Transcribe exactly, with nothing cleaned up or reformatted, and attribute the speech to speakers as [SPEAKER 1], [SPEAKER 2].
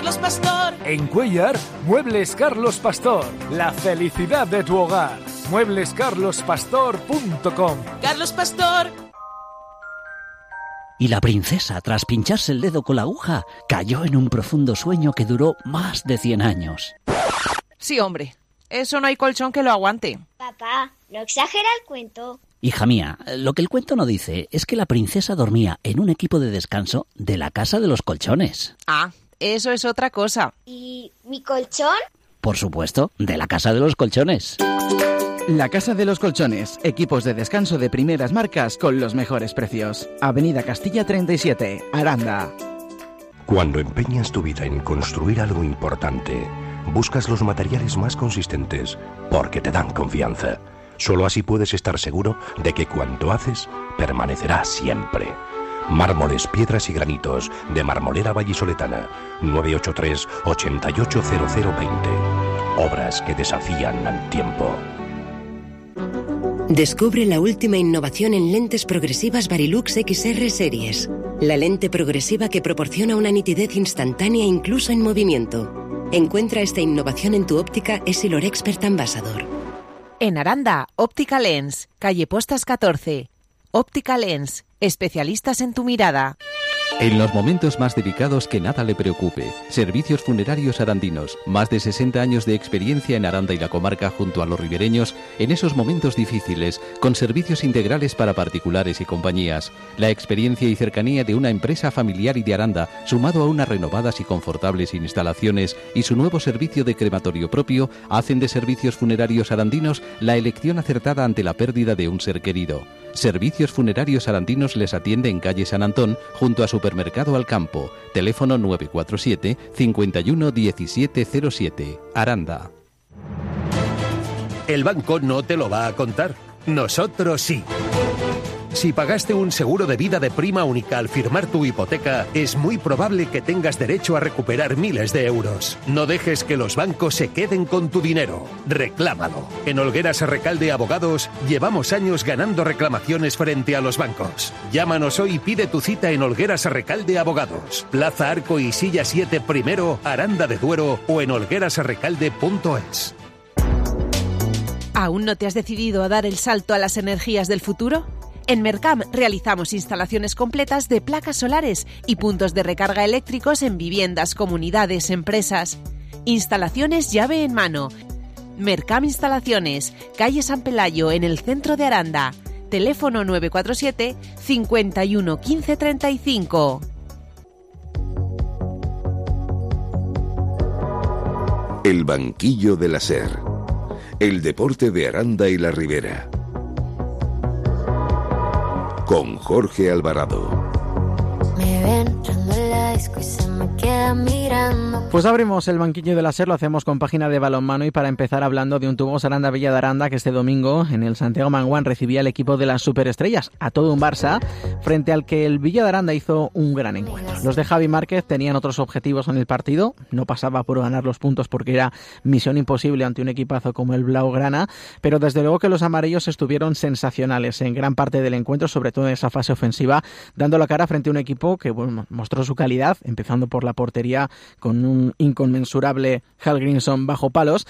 [SPEAKER 1] Carlos Pastor.
[SPEAKER 2] En Cuéllar, Muebles Carlos Pastor. La felicidad de tu hogar. muebles carlos pastor punto com.
[SPEAKER 1] Carlos Pastor.
[SPEAKER 3] Y la princesa, tras pincharse el dedo con la aguja, cayó en un profundo sueño que duró más de cien años.
[SPEAKER 4] Sí, hombre, eso no hay colchón que lo aguante.
[SPEAKER 5] Papá, no exagera el cuento.
[SPEAKER 3] Hija mía, lo que el cuento no dice es que la princesa dormía en un equipo de descanso de la Casa de los Colchones.
[SPEAKER 4] Ah, eso es otra cosa.
[SPEAKER 5] ¿Y mi colchón?
[SPEAKER 3] Por supuesto, de la Casa de los Colchones.
[SPEAKER 6] La Casa de los Colchones, equipos de descanso de primeras marcas con los mejores precios. Avenida Castilla treinta y siete, Aranda.
[SPEAKER 7] Cuando empeñas tu vida en construir algo importante, buscas los materiales más consistentes porque te dan confianza. Solo así puedes estar seguro de que cuanto haces permanecerá siempre. Mármoles, piedras y granitos de Marmolera Vallisoletana. nueve ocho tres, ocho ocho cero cero dos cero. Obras que desafían al tiempo.
[SPEAKER 8] Descubre la última innovación en lentes progresivas Varilux X R Series. La lente progresiva que proporciona una nitidez instantánea incluso en movimiento. Encuentra esta innovación en tu óptica Essilor Expert Ambassador.
[SPEAKER 4] En Aranda, Óptica Lens, calle Postas catorce. Óptica Lens, especialistas en tu mirada.
[SPEAKER 9] En los momentos más delicados que nada le preocupe. Servicios Funerarios Arandinos. Más de sesenta años de experiencia en Aranda y la comarca junto a los ribereños en esos momentos difíciles, con servicios integrales para particulares y compañías. La experiencia y cercanía de una empresa familiar y de Aranda, sumado a unas renovadas y confortables instalaciones y su nuevo servicio de crematorio propio, hacen de Servicios Funerarios Arandinos la elección acertada ante la pérdida de un ser querido. Servicios Funerarios Arandinos les atiende en calle San Antón, junto a Supermercado Alcampo. Teléfono nueve cuatro siete, cinco uno, uno siete cero siete. Aranda.
[SPEAKER 10] El banco no te lo va a contar. Nosotros sí. Si pagaste un seguro de vida de prima única al firmar tu hipoteca, es muy probable que tengas derecho a recuperar miles de euros. No dejes que los bancos se queden con tu dinero. Reclámalo. En Olgueras Recalde Abogados llevamos años ganando reclamaciones frente a los bancos. Llámanos hoy y pide tu cita en Olgueras Recalde Abogados. Plaza Arco y Silla siete Primero, Aranda de Duero o en olgueras recalde punto es.
[SPEAKER 4] ¿Aún no te has decidido a dar el salto a las energías del futuro? En Mercam realizamos instalaciones completas de placas solares y puntos de recarga eléctricos en viviendas, comunidades, empresas. Instalaciones llave en mano. Mercam Instalaciones, calle San Pelayo, en el centro de Aranda. Teléfono nueve cuatro siete, cinco uno, uno cinco tres cinco.
[SPEAKER 11] El banquillo de la SER. El deporte de Aranda y la Ribera. Con Jorge Alvarado.
[SPEAKER 12] Me ven entrando en la disco y se me queda mirando.
[SPEAKER 6] Pues abrimos el banquillo de la SER, lo hacemos con página de balonmano y para empezar hablando de un Tubos Aranda Villa de Aranda que este domingo en el Santiago Manguán recibía al equipo de las superestrellas, a todo un Barça, frente al que el Villa de Aranda hizo un gran encuentro. Los de Javi Márquez tenían otros objetivos en el partido, no pasaba por ganar los puntos porque era misión imposible ante un equipazo como el Blaugrana, pero desde luego que los amarillos estuvieron sensacionales en gran parte del encuentro, sobre todo en esa fase ofensiva, dando la cara frente a un equipo que bueno, mostró su calidad, empezando por la portería con un inconmensurable Hal Grimson bajo palos,